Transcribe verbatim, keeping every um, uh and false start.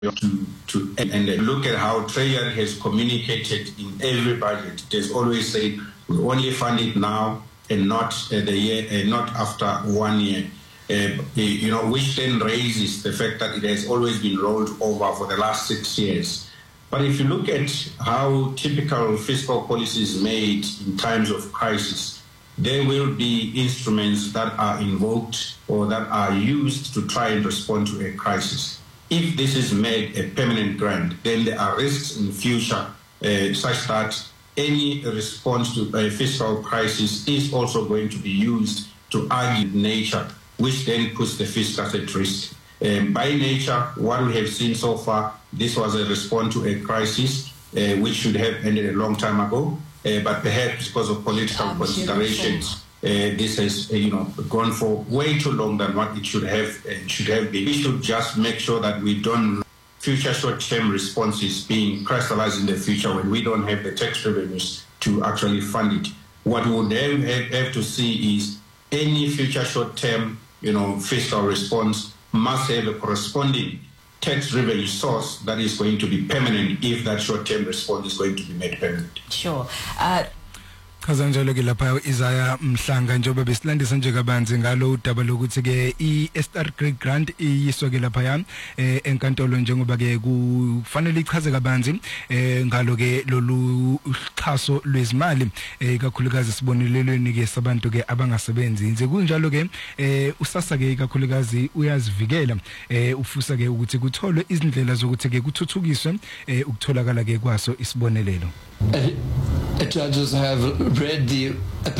to, to and look at how Treasury has communicated in every budget. It has always said we only fund it now and not uh, the year, uh, not after one year. Uh, you know, which then raises the fact that it has always been rolled over for the last six years. But if you look at how typical fiscal policy is made in times of crisis, there will be instruments that are invoked or that are used to try and respond to a crisis. If this is made a permanent grant, then there are risks in future uh, such that any response to a fiscal crisis is also going to be used to argue nature, which then puts the fiscus at risk. Um, by nature, what we have seen so far, this was a response to a crisis uh, which should have ended a long time ago, uh, but perhaps because of political um, considerations, uh, this has uh, you know gone for way too long than what it should have uh, should have been. We should just make sure that we don't future short-term responses being crystallized in the future when we don't have the tax revenues to actually fund it. What we would have, have, have to see is any future short-term you know, fiscal response must have a corresponding tax revenue source that is going to be permanent if that short-term response is going to be made permanent. Sure. Uh, Kazanjalo ke lapha Isaiah Mhlanga njengoba besilandisa nje kabanzi ngalo udaba lokuthi ke i-Star Creek Grant iyiswa ke lapha ya enkantolo njengoba ke kufanele ichaze kabanzi ngalo ke lolu uxhaso lwezimali kakhulukazi sibonelelweni ke sabantu ke abangasebenzi nje kunjalo ke usasa ke kakhulukazi uyazivikela ufusa ke ukuthi kutholwe izindlela zokuthi ke kuthuthukiswe ukutholakala ke kwaso isibonelelo. Judges have read the